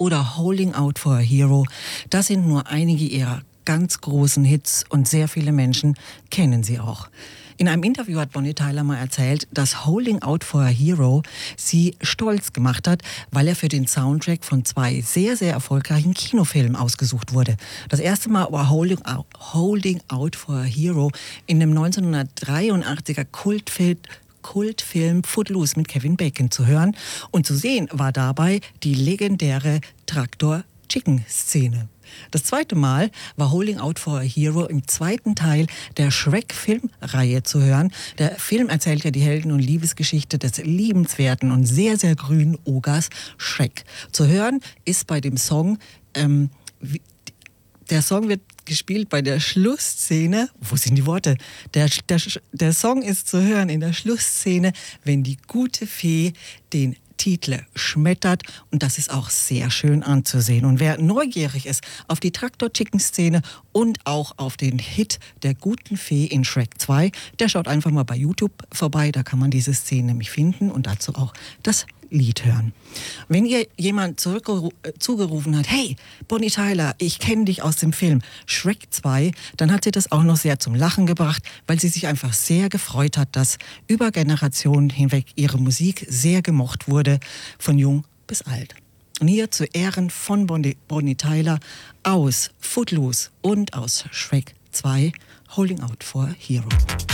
oder Holding Out for a Hero, das sind nur einige ihrer ganz großen Hits und sehr viele Menschen kennen sie auch. In einem Interview hat Bonnie Tyler mal erzählt, dass Holding Out for a Hero sie stolz gemacht hat, weil er für den Soundtrack von 2 sehr, sehr erfolgreichen Kinofilmen ausgesucht wurde. Das erste Mal war Holding Out for a Hero in dem 1983er Kultfilm Footloose mit Kevin Bacon zu hören. Und zu sehen war dabei die legendäre Traktor-Chicken-Szene. Das zweite Mal war Holding Out for a Hero im zweiten Teil der Shrek-Filmreihe zu hören. Der Film erzählt ja die Helden- und Liebesgeschichte des liebenswerten und sehr, sehr grünen Ogers Shrek. Zu hören ist bei dem Song, der Song wird gespielt bei der Schlussszene. Wo sind die Worte? Der Song ist zu hören in der Schlussszene, wenn die gute Fee den Titel schmettert, und das ist auch sehr schön anzusehen. Und wer neugierig ist auf die Traktor-Chicken-Szene und auch auf den Hit der guten Fee in Shrek 2, der schaut einfach mal bei YouTube vorbei, da kann man diese Szene nämlich finden und dazu auch das Lied hören. Wenn ihr jemand zugerufen hat, hey, Bonnie Tyler, ich kenne dich aus dem Film Shrek 2, dann hat sie das auch noch sehr zum Lachen gebracht, weil sie sich einfach sehr gefreut hat, dass über Generationen hinweg ihre Musik sehr gemocht wurde, von jung bis alt. Und hier zu Ehren von Bonnie Tyler aus Footloose und aus Shrek 2, Holding Out for a Hero.